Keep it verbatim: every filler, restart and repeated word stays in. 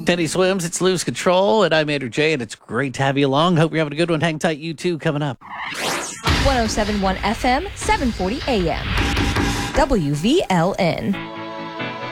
Teddy Swims, it's Lose Control, and I'm Andrew J, and it's great to have you along. Hope you're having a good one. Hang tight, you too, coming up. one oh seven point one F M, seven forty A M. W V L N.